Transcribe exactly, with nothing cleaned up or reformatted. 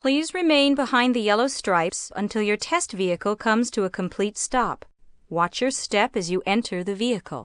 Please remain behind the yellow stripes until your test vehicle comes to a complete stop. Watch your step as you enter the vehicle.